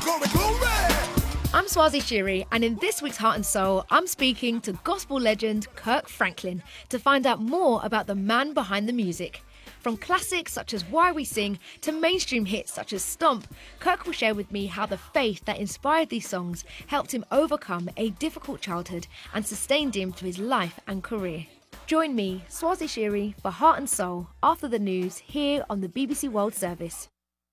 Glory, glory. I'm Swazi Shiri, and in this week's Heart and Soul, I'm speaking to gospel legend Kirk Franklin to find out more about the man behind the music. From classics such as Why We Sing to mainstream hits such as Stomp, Kirk will share with me how the faith that inspired these songs helped him overcome a difficult childhood and sustained him through his life and career. Join me, Swazi Shiri, for Heart and Soul after the news here on the BBC World Service.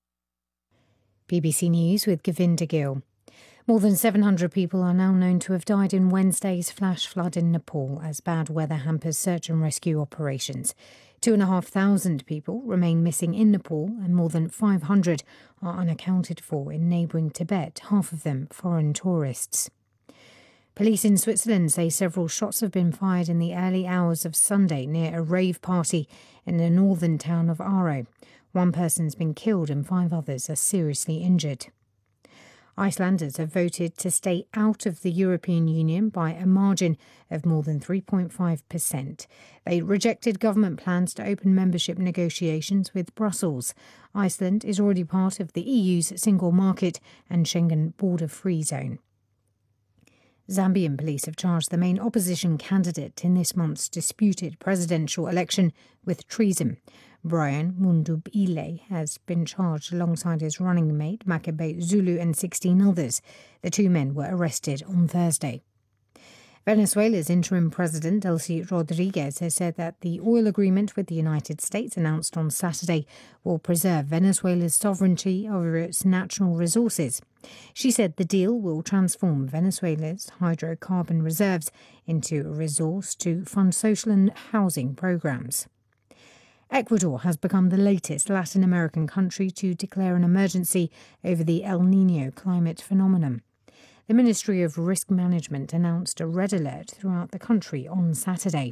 BBC News with Govinda Gill. More than 700 people are now known to have died in Wednesday's flash flood in Nepal as bad weather hampers search and rescue operations. 2,500 people remain missing in Nepal and more than 500 are unaccounted for in neighbouring Tibet, half of them foreign tourists. Police in Switzerland say several shots have been fired in the early hours of Sunday near a rave party in the northern town of Aro. One person's been killed and 5 others are seriously injured. Icelanders have voted to stay out of the European Union by a margin of more than 3.5%. They rejected government plans to open membership negotiations with Brussels. Iceland is already part of the EU's single market and Schengen border-free zone. Zambian police have charged the main opposition candidate in this month's disputed presidential election with treason. Brian Mundubile has been charged alongside his running mate Makabe Zulu and 16 others. The 2 men were arrested on Thursday. Venezuela's interim president, Delcy Rodriguez, has said that the oil agreement with the United States announced on Saturday will preserve Venezuela's sovereignty over its natural resources. She said the deal will transform Venezuela's hydrocarbon reserves into a resource to fund social and housing programs. Ecuador has become the latest Latin American country to declare an emergency over the El Niño climate phenomenon. The Ministry of Risk Management announced a red alert throughout the country on Saturday.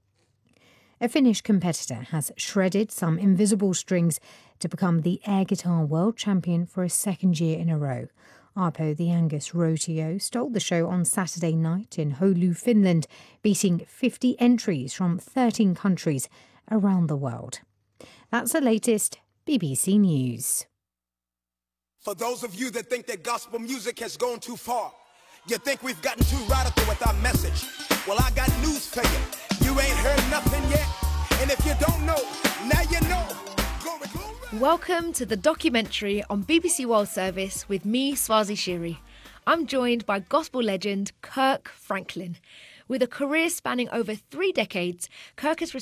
A Finnish competitor has shredded some invisible strings to become the air guitar world champion for a second year in a row. Arpo the Angus Rotio stole the show on Saturday night in Oulu, Finland, beating 50 entries from 13 countries around the world. That's the latest BBC News. For those of you that think that gospel music has gone too far, you think we've gotten too radical with our message, well, I got news for you. You ain't heard nothing yet, and if you don't know, now you know. Glory, glory. Welcome to the documentary on BBC World Service with me, Swazi Shiri. I'm joined by gospel legend Kirk Franklin. With a career spanning over 3 decades, Kirk has